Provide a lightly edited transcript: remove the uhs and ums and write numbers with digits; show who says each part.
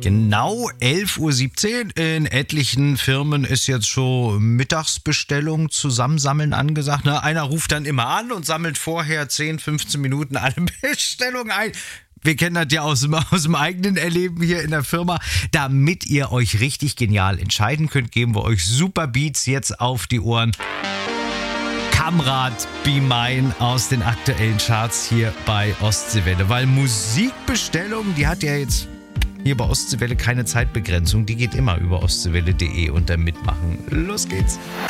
Speaker 1: Genau 11:17 Uhr. In etlichen Firmen ist jetzt schon Mittagsbestellung zusammensammeln angesagt. Ne? Einer ruft dann immer an und sammelt vorher 10, 15 Minuten alle Bestellungen ein. Wir kennen das ja aus dem eigenen Erleben hier in der Firma. Damit ihr euch richtig genial entscheiden könnt, geben wir euch super Beats jetzt auf die Ohren. Kamrad Be Mine aus den aktuellen Charts hier bei Ostseewelle. Weil Musikbestellung, die hat ja jetzt hier bei Ostseewelle keine Zeitbegrenzung. Die geht immer über ostseewelle.de unter Mitmachen. Los geht's.